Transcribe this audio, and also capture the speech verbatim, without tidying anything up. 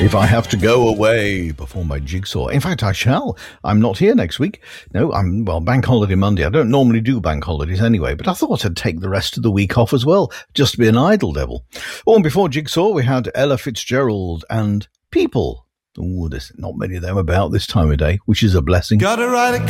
If I have to go away, performed by Jigsaw. In fact, I shall. I'm not here next week. No, I'm, well, bank holiday Monday. I don't normally do bank holidays anyway, but I thought I'd take the rest of the week off as well, just to be an idle devil. Oh, and before Jigsaw, we had Ella Fitzgerald and People. Oh, there's not many of them about this time of day, which is a blessing. Gotta write a